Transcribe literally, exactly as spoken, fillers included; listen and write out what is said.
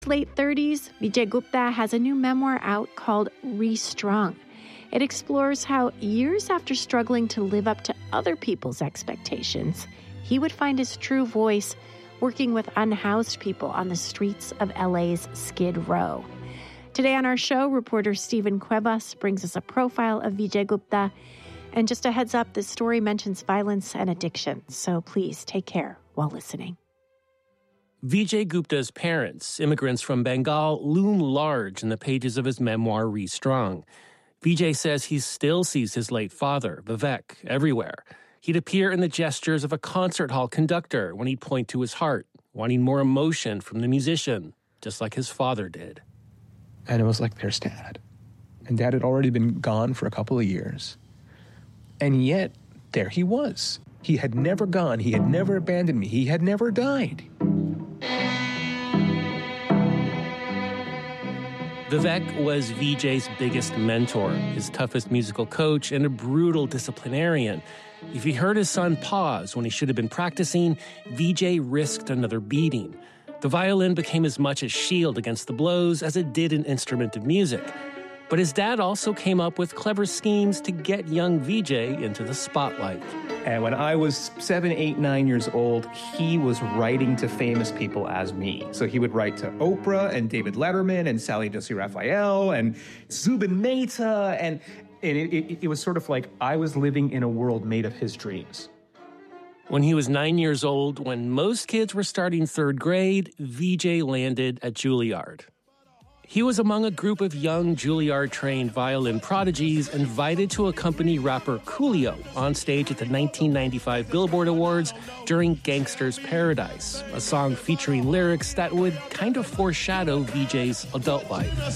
Late thirties, Vijay Gupta has a new memoir out called Restrung. It explores how years after struggling to live up to other people's expectations, he would find his true voice working with unhoused people on the streets of L A's Skid Row. Today on our show, reporter Stephen Cuevas brings us a profile of Vijay Gupta. And just a heads up, this story mentions violence and addiction, so please take care while listening. Vijay Gupta's parents, immigrants from Bengal, loom large in the pages of his memoir, Restrung. Vijay says he still sees his late father, Vivek, everywhere. He'd appear in the gestures of a concert hall conductor when he'd point to his heart, wanting more emotion from the musician, just like his father did. And it was like, there's Dad. And Dad had already been gone for a couple of years. And yet, there he was. He had never gone. He had never abandoned me. He had never died. Vivek was Vijay's biggest mentor, his toughest musical coach, and a brutal disciplinarian. If he heard his son pause when he should have been practicing, Vijay risked another beating. The violin became as much a shield against the blows as it did an instrument of music. But his dad also came up with clever schemes to get young Vijay into the spotlight. And when I was seven, eight, nine years old, he was writing to famous people as me. So he would write to Oprah and David Letterman and Sally Jessy Raphael and Zubin Mehta. And, and it, it, it was sort of like I was living in a world made of his dreams. When he was nine years old, when most kids were starting third grade, Vijay landed at Juilliard. He was among a group of young Juilliard-trained violin prodigies invited to accompany rapper Coolio on stage at the nineteen ninety-five Billboard Awards during Gangster's Paradise, a song featuring lyrics that would kind of foreshadow Vijay's adult life.